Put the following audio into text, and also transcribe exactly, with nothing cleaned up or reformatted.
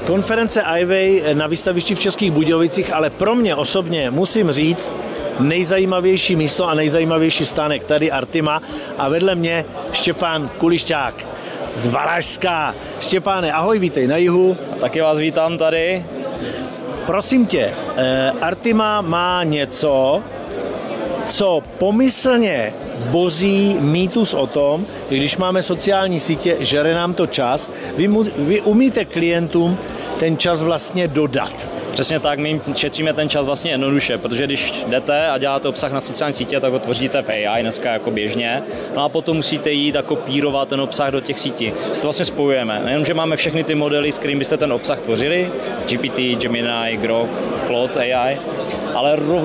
konference I W A na výstavišti v Českých Budějovicích, ale pro mě osobně musím říct, nejzajímavější místo a nejzajímavější stánek tady Artima a vedle mě Štěpán Kulišťák z Valašska. Štěpáne, ahoj, vítej na jihu. Taky vás vítám tady. Prosím tě, Artima má něco, co pomyslně boří mýtus o tom, že když máme sociální sítě, žere nám to čas. Vy, mu, vy umíte klientům ten čas vlastně dodat. Přesně tak, my šetříme ten čas vlastně jednoduše, protože když jdete a děláte obsah na sociální sítě, tak ho tvoříte v A I dneska jako běžně, no a potom musíte jít a kopírovat ten obsah do těch sítí. To vlastně spojujeme. Nejenom, že máme všechny ty modely, s kterými byste ten obsah tvořili, G P T, Gemini, Grok, Claude A I, ale